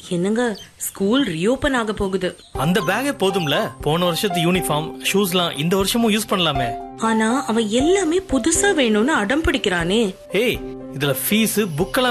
என்னங்க, school reopen ஆக போகுது. அந்த பேக்கே போதும்ல, போன வருஷத்து யூனிஃபார்ம் ஷூஸ்லாம் இந்த வருஷமும் யூஸ் பண்ணலாமே. ஆனா அவன் எல்லாமே புதுசா வேணும்னு அடம் பிடிக்கிறானே. ஏய், இதுல ஃபீஸ் புக்கெல்லாம்